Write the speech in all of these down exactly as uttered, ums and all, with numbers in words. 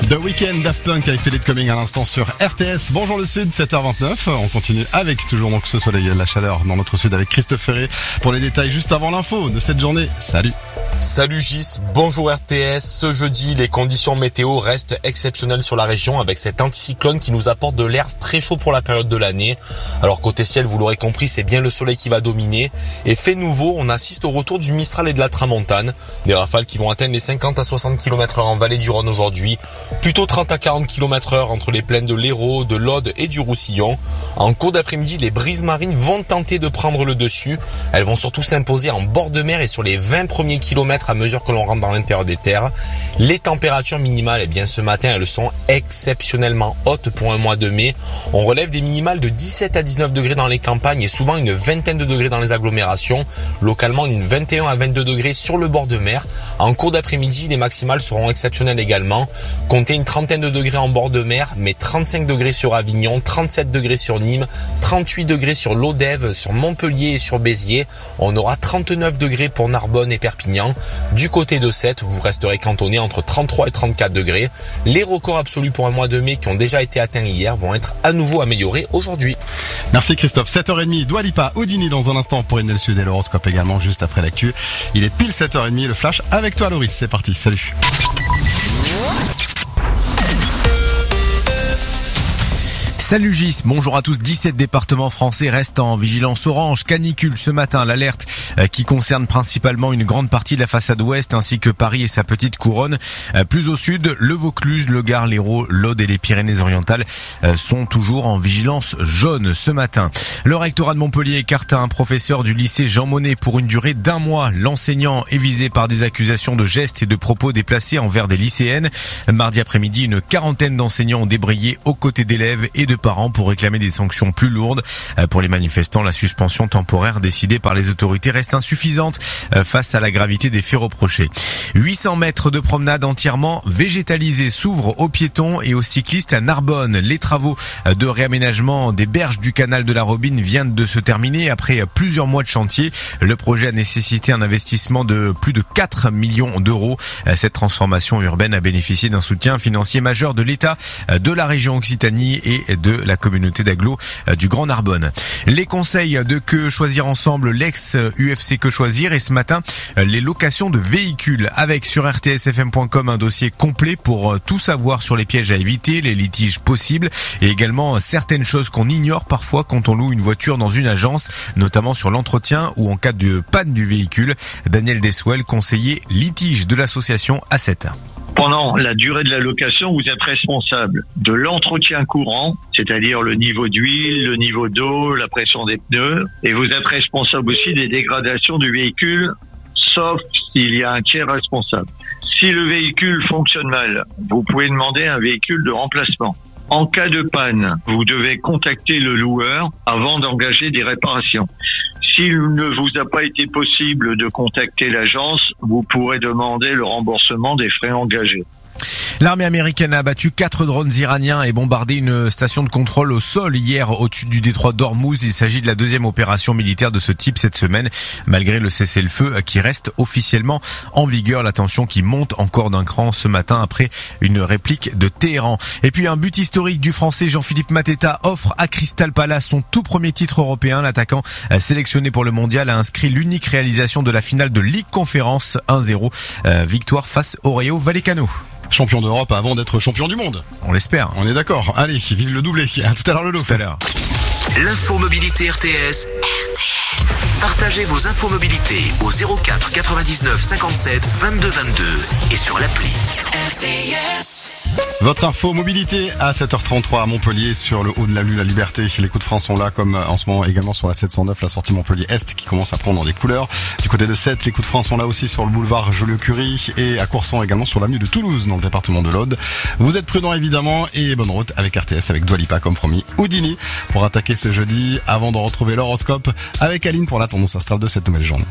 The Weeknd, Daft Punk avec Feel It Coming à l'instant sur R T S. Bonjour le Sud, sept heures vingt-neuf. On continue avec toujours donc ce soleil et la chaleur dans notre Sud avec Christophe Ferré pour les détails juste avant l'info de cette journée. Salut. Salut Gis, bonjour R T S. Ce jeudi, les conditions météo restent exceptionnelles sur la région avec cet anticyclone qui nous apporte de l'air très chaud pour la période de l'année. Alors côté ciel, vous l'aurez compris, c'est bien le soleil qui va dominer. Et fait nouveau, on assiste au retour du Mistral et de la Tramontane. Des rafales qui vont atteindre les cinquante à soixante kilomètres heure en vallée du Rhône aujourd'hui. Plutôt trente à quarante kilomètres heure entre les plaines de l'Hérault, de l'Aude et du Roussillon. En cours d'après-midi, les brises marines vont tenter de prendre le dessus. Elles vont surtout s'imposer en bord de mer et sur les vingt premiers kilomètres à mesure que l'on rentre dans l'intérieur des terres. Les températures minimales, eh bien ce matin, elles sont exceptionnellement hautes pour un mois de mai. On relève des minimales de dix-sept à dix-neuf degrés dans les campagnes et souvent une vingtaine de degrés dans les agglomérations. Localement, une vingt et un à vingt-deux degrés sur le bord de mer. En cours d'après-midi, les maximales seront exceptionnelles également. Comptez une trentaine de degrés en bord de mer, mais trente-cinq degrés sur Avignon, trente-sept degrés sur Nîmes, trente-huit degrés sur l'Odève, sur Montpellier et sur Béziers. On aura trente-neuf degrés pour Narbonne et Perpignan. Du côté de Sète, vous resterez cantonné entre trente-trois et trente-quatre degrés. Les records absolus pour un mois de mai qui ont déjà été atteints hier vont être à nouveau améliorés aujourd'hui. Merci Christophe. sept heures trente, Dua Lipa, Houdini dans un instant pour Inel Sud et l'horoscope également juste après l'actu. Il est pile sept heures trente, le flash avec toi Loris. C'est parti, salut. Salut Gis, bonjour à tous. dix-sept départements français restent en vigilance orange. Canicule ce matin, l'alerte qui concerne principalement une grande partie de la façade ouest ainsi que Paris et sa petite couronne. Plus au sud, le Vaucluse, le Gard, l'Hérault, l'Aude et les Pyrénées-Orientales sont toujours en vigilance jaune ce matin. Le rectorat de Montpellier écarte un professeur du lycée Jean Monnet pour une durée d'un mois. L'enseignant est visé par des accusations de gestes et de propos déplacés envers des lycéennes. Mardi après-midi, une quarantaine d'enseignants ont débrayé aux côtés d'élèves et de parents pour réclamer des sanctions plus lourdes. Pour les manifestants, la suspension temporaire décidée par les autorités reste insuffisante face à la gravité des faits reprochés. huit cents mètres de promenade entièrement végétalisée s'ouvrent aux piétons et aux cyclistes à Narbonne. Les travaux de réaménagement des berges du canal de la Robine viennent de se terminer après plusieurs mois de chantier. Le projet a nécessité un investissement de plus de quatre millions d'euros. Cette transformation urbaine a bénéficié d'un soutien financier majeur de l'État, de la région Occitanie et de la communauté d'agglo du Grand Narbonne. Les conseils de Que Choisir Ensemble, l'ex-U F C Que Choisir et ce matin, les locations de véhicules avec sur r t s f m point com un dossier complet pour tout savoir sur les pièges à éviter, les litiges possibles et également certaines choses qu'on ignore parfois quand on loue une voiture dans une agence, notamment sur l'entretien ou en cas de panne du véhicule. Daniel Deswell, conseiller litige de l'association A sept. Pendant la durée de la location, vous êtes responsable de l'entretien courant, c'est-à-dire le niveau d'huile, le niveau d'eau, la pression des pneus, et vous êtes responsable aussi des dégradations du véhicule, sauf s'il y a un tiers responsable. Si le véhicule fonctionne mal, vous pouvez demander un véhicule de remplacement. En cas de panne, vous devez contacter le loueur avant d'engager des réparations. S'il ne vous a pas été possible de contacter l'agence, vous pourrez demander le remboursement des frais engagés. L'armée américaine a abattu quatre drones iraniens et bombardé une station de contrôle au sol hier au-dessus du détroit d'Ormuz. Il s'agit de la deuxième opération militaire de ce type cette semaine, malgré le cessez-le-feu qui reste officiellement en vigueur. La tension qui monte encore d'un cran ce matin après une réplique de Téhéran. Et puis un but historique du Français Jean-Philippe Mateta offre à Crystal Palace son tout premier titre européen. L'attaquant sélectionné pour le mondial a inscrit l'unique réalisation de la finale de Ligue Conférence un zéro. Euh, victoire face au Rayo Vallecano. Champion d'Europe avant d'être champion du monde. On l'espère. On est d'accord. Allez, vive le doublé. À tout à l'heure le lot. Tout à l'heure. L'info mobilité R T S. R T S. Partagez vos infos mobilité au zéro quatre quatre-vingt-dix-neuf cinquante-sept vingt-deux vingt-deux et sur l'appli. R T S. Votre info mobilité à sept heures trente-trois à Montpellier sur le haut de l'avenue La Liberté. Les coups de frein sont là comme en ce moment également sur la sept cent neuf, la sortie Montpellier-Est qui commence à prendre des couleurs. Du côté de Sète, les coups de frein sont là aussi sur le boulevard Joliot-Curie et à Courson également sur l'avenue de Toulouse dans le département de l'Aude. Vous êtes prudents évidemment et bonne route avec R T S avec Dua Lipa comme promis. Houdini pour attaquer ce jeudi avant de retrouver l'horoscope avec Aline pour la tendance astrale de cette nouvelle journée.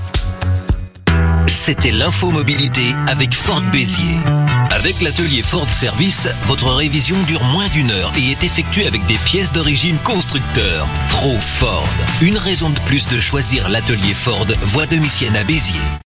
C'était l'info mobilité avec Ford Béziers. Avec l'atelier Ford Service, votre révision dure moins d'une heure et est effectuée avec des pièces d'origine constructeur. Trop Ford. Une raison de plus de choisir l'atelier Ford, voie de Missienne à Béziers.